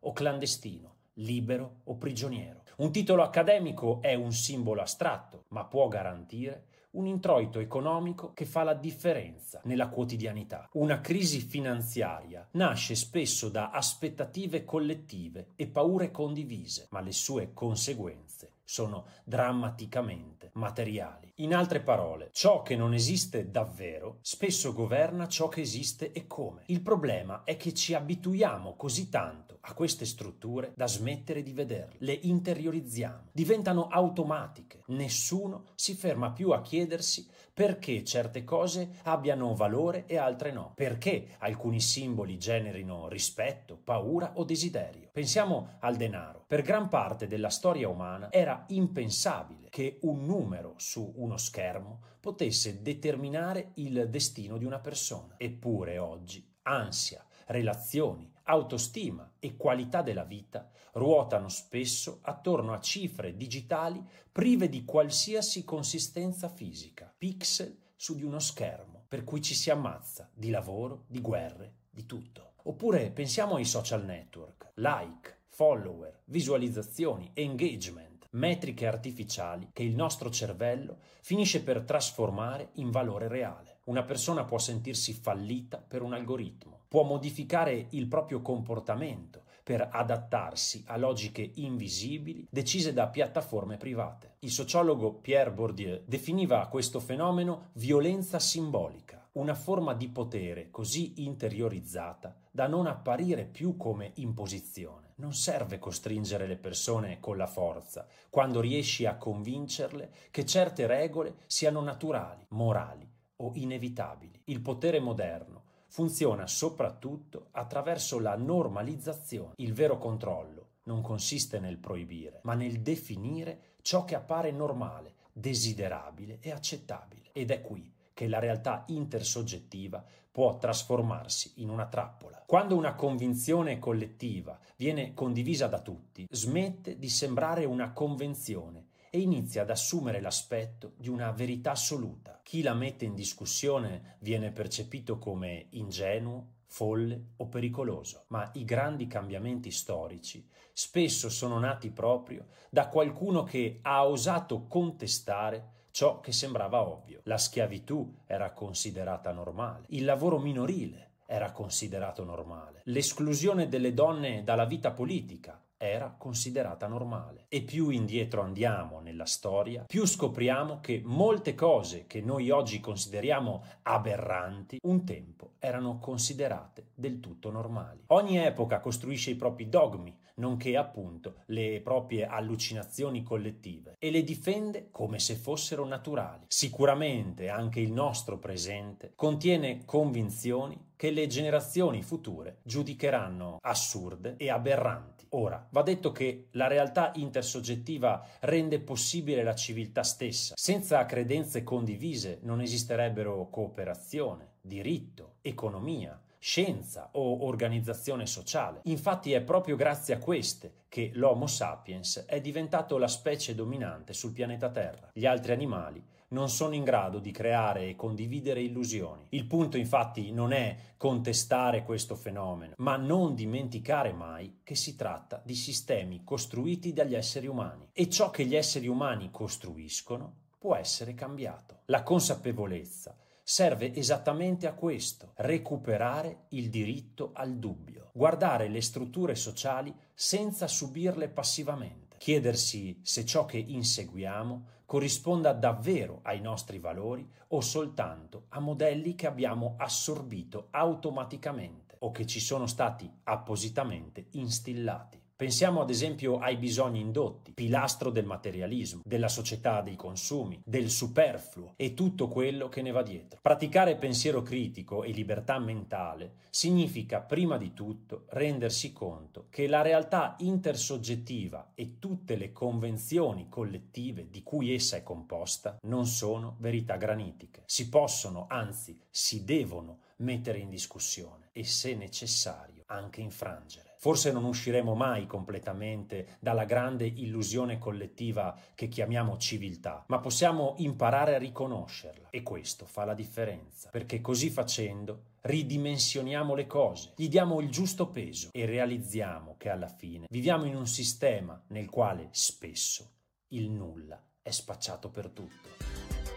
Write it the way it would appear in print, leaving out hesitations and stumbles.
o clandestino, libero o prigioniero. Un titolo accademico è un simbolo astratto, ma può garantire un introito economico che fa la differenza nella quotidianità. Una crisi finanziaria nasce spesso da aspettative collettive e paure condivise, ma le sue conseguenze sono drammaticamente materiali. In altre parole, ciò che non esiste davvero spesso governa ciò che esiste e come. Il problema è che ci abituiamo così tanto a queste strutture da smettere di vederle. Le interiorizziamo, diventano automatiche. Nessuno si ferma più a chiedersi perché certe cose abbiano valore e altre no, perché alcuni simboli generino rispetto, paura o desiderio. Pensiamo al denaro. Per gran parte della storia umana era impensabile che un numero su uno schermo potesse determinare il destino di una persona. Eppure oggi ansia, relazioni, autostima e qualità della vita ruotano spesso attorno a cifre digitali prive di qualsiasi consistenza fisica, pixel su di uno schermo, per cui ci si ammazza di lavoro, di guerre, di tutto. Oppure pensiamo ai social network, like, follower, visualizzazioni, engagement, metriche artificiali che il nostro cervello finisce per trasformare in valore reale. Una persona può sentirsi fallita per un algoritmo, può modificare il proprio comportamento per adattarsi a logiche invisibili decise da piattaforme private. Il sociologo Pierre Bourdieu definiva questo fenomeno violenza simbolica, una forma di potere così interiorizzata da non apparire più come imposizione. Non serve costringere le persone con la forza, quando riesci a convincerle che certe regole siano naturali, morali o inevitabili. Il potere moderno funziona soprattutto attraverso la normalizzazione. Il vero controllo non consiste nel proibire, ma nel definire ciò che appare normale, desiderabile e accettabile. Ed è qui che la realtà intersoggettiva può trasformarsi in una trappola. Quando una convinzione collettiva viene condivisa da tutti, smette di sembrare una convenzione e inizia ad assumere l'aspetto di una verità assoluta. Chi la mette in discussione viene percepito come ingenuo, folle o pericoloso, ma i grandi cambiamenti storici spesso sono nati proprio da qualcuno che ha osato contestare ciò che sembrava ovvio. La schiavitù era considerata normale, il lavoro minorile era considerato normale, l'esclusione delle donne dalla vita politica era considerata normale. E più indietro andiamo nella storia, più scopriamo che molte cose che noi oggi consideriamo aberranti, un tempo erano considerate del tutto normali. Ogni epoca costruisce i propri dogmi, nonché appunto le proprie allucinazioni collettive, e le difende come se fossero naturali. Sicuramente anche il nostro presente contiene convinzioni che le generazioni future giudicheranno assurde e aberranti. Ora, va detto che la realtà intersoggettiva rende possibile la civiltà stessa. Senza credenze condivise non esisterebbero cooperazione, diritto, economia, scienza o organizzazione sociale. Infatti è proprio grazie a queste che l'Homo sapiens è diventato la specie dominante sul pianeta Terra. Gli altri animali non sono in grado di creare e condividere illusioni. Il punto infatti non è contestare questo fenomeno, ma non dimenticare mai che si tratta di sistemi costruiti dagli esseri umani e ciò che gli esseri umani costruiscono può essere cambiato. La consapevolezza serve esattamente a questo: recuperare il diritto al dubbio, guardare le strutture sociali senza subirle passivamente, chiedersi se ciò che inseguiamo corrisponda davvero ai nostri valori o soltanto a modelli che abbiamo assorbito automaticamente o che ci sono stati appositamente instillati. Pensiamo ad esempio ai bisogni indotti, pilastro del materialismo, della società dei consumi, del superfluo e tutto quello che ne va dietro. Praticare pensiero critico e libertà mentale significa prima di tutto rendersi conto che la realtà intersoggettiva e tutte le convenzioni collettive di cui essa è composta non sono verità granitiche. Si possono, anzi si devono mettere in discussione e, se necessario, anche infrangere. Forse non usciremo mai completamente dalla grande illusione collettiva che chiamiamo civiltà, ma possiamo imparare a riconoscerla e questo fa la differenza, perché così facendo ridimensioniamo le cose, gli diamo il giusto peso e realizziamo che alla fine viviamo in un sistema nel quale spesso il nulla è spacciato per tutto.